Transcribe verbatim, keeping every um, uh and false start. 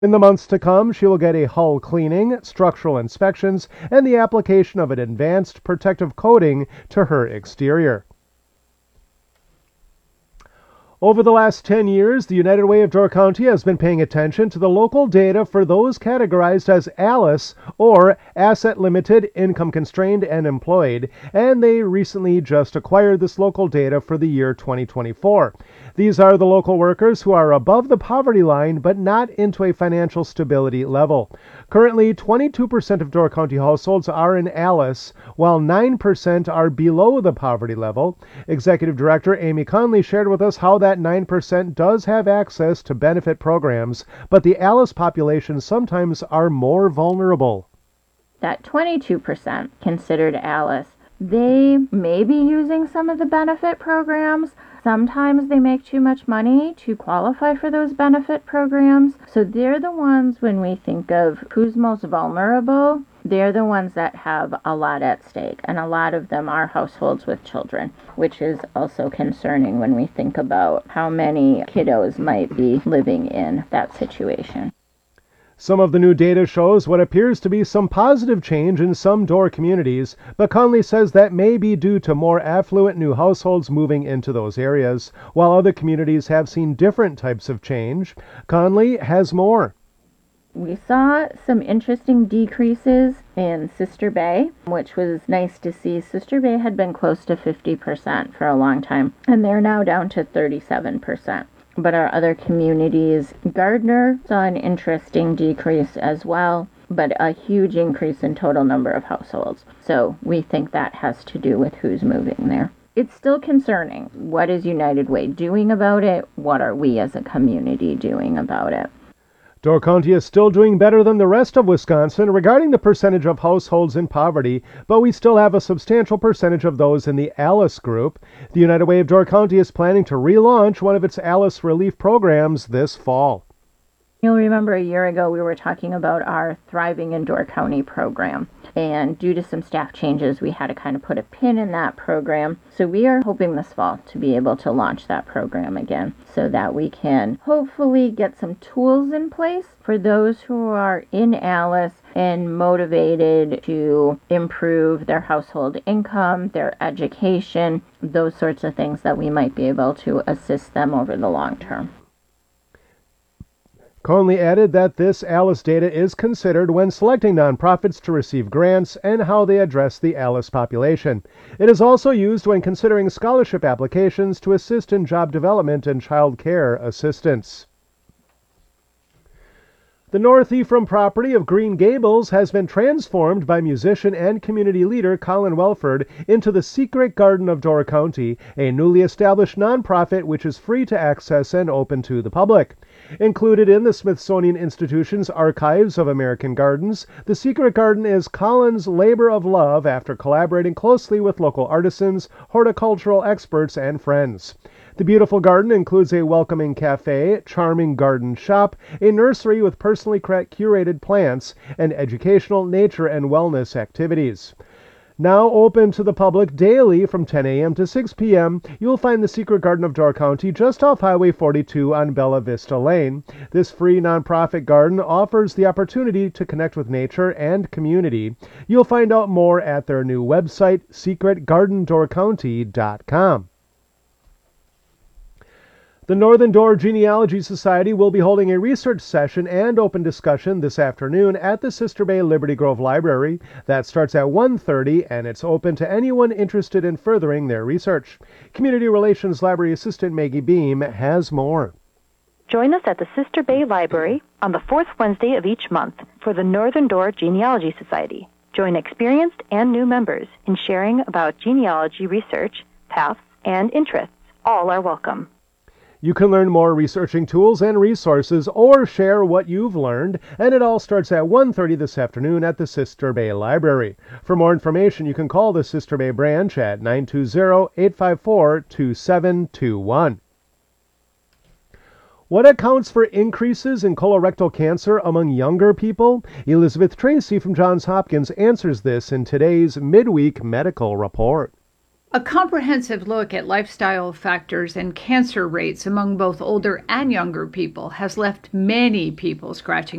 In the months to come, she will get a hull cleaning, structural inspections, and the application of an advanced protective coating to her exterior. Over the last ten years, the United Way of Door County has been paying attention to the local data for those categorized as ALICE, or Asset Limited, Income Constrained, and Employed, and they recently just acquired this local data for the year twenty twenty-four. These are the local workers who are above the poverty line but not into a financial stability level. Currently, twenty-two percent of Door County households are in ALICE, while nine percent are below the poverty level. Executive Director Amy Conley shared with us how that nine percent does have access to benefit programs, but the ALICE population sometimes are more vulnerable. That twenty-two percent considered ALICE, they may be using some of the benefit programs. Sometimes they make too much money to qualify for those benefit programs. So they're the ones, when we think of who's most vulnerable, they're the ones that have a lot at stake. And a lot of them are households with children, which is also concerning when we think about how many kiddos might be living in that situation. Some of the new data shows what appears to be some positive change in some Door communities, but Conley says that may be due to more affluent new households moving into those areas, while other communities have seen different types of change. Conley has more. We saw some interesting decreases in Sister Bay, which was nice to see. Sister Bay had been close to fifty percent for a long time, and they're now down to thirty-seven percent. But our other communities, Gardner saw an interesting decrease as well, but a huge increase in total number of households. So we think that has to do with who's moving there. It's still concerning. What is United Way doing about it? What are we as a community doing about it? Door County is still doing better than the rest of Wisconsin regarding the percentage of households in poverty, but we still have a substantial percentage of those in the ALICE group. The United Way of Door County is planning to relaunch one of its ALICE relief programs this fall. You'll remember a year ago we were talking about our Thriving in Door County program, and due to some staff changes we had to kind of put a pin in that program. So we are hoping this fall to be able to launch that program again so that we can hopefully get some tools in place for those who are in ALICE and motivated to improve their household income, their education, those sorts of things that we might be able to assist them over the long term. Conley added that this ALICE data is considered when selecting nonprofits to receive grants and how they address the ALICE population. It is also used when considering scholarship applications to assist in job development and child care assistance. The North Ephraim property of Green Gables has been transformed by musician and community leader Colin Welford into the Secret Garden of Door County, a newly established nonprofit which is free to access and open to the public. Included in the Smithsonian Institution's Archives of American Gardens, the Secret Garden is Colin's labor of love after collaborating closely with local artisans, horticultural experts, and friends. The beautiful garden includes a welcoming cafe, charming garden shop, a nursery with personally curated plants, and educational nature and wellness activities. Now open to the public daily from ten a.m. to six p.m., you will find the Secret Garden of Door County just off Highway forty-two on Bella Vista Lane. This free nonprofit garden offers the opportunity to connect with nature and community. You'll find out more at their new website, secret garden door county dot com. The Northern Door Genealogy Society will be holding a research session and open discussion this afternoon at the Sister Bay Liberty Grove Library. That starts at one thirty, and it's open to anyone interested in furthering their research. Community Relations Library Assistant Maggie Beam has more. Join us at the Sister Bay Library on the fourth Wednesday of each month for the Northern Door Genealogy Society. Join experienced and new members in sharing about genealogy research, paths, and interests. All are welcome. You can learn more researching tools and resources or share what you've learned, and it all starts at one thirty this afternoon at the Sister Bay Library. For more information, you can call the Sister Bay branch at nine two zero, eight five four, two seven two one. What accounts for increases in colorectal cancer among younger people? Elizabeth Tracy from Johns Hopkins answers this in today's Midweek Medical Report. A comprehensive look at lifestyle factors and cancer rates among both older and younger people has left many people scratching